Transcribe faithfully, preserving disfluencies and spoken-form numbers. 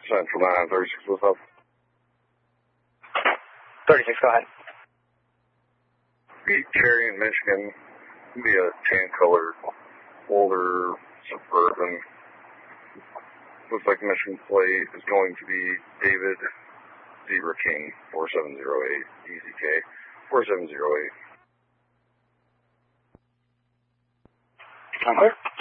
Central nine, thirty-six, what's up? thirty-six, go ahead. Be Cherry in Michigan. Be a tan color, older, suburban. Looks like Michigan plate is going to be David Zebra King, four seven zero eight, E Z K, four seven zero eight. Number?